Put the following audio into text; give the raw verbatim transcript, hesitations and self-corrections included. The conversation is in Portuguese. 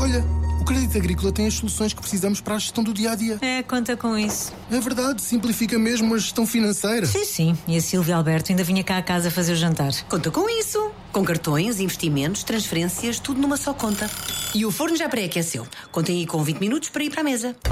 Olha, o Crédito Agrícola tem as soluções que precisamos para a gestão do dia-a-dia. É, conta com isso. É verdade, simplifica mesmo a gestão financeira. Sim, sim. E a Silvia Alberto ainda vinha cá a casa fazer o jantar. Conta com isso. Com cartões, investimentos, transferências, tudo numa só conta. E o forno já pré-aqueceu. Contem aí com vinte minutos para ir para a mesa.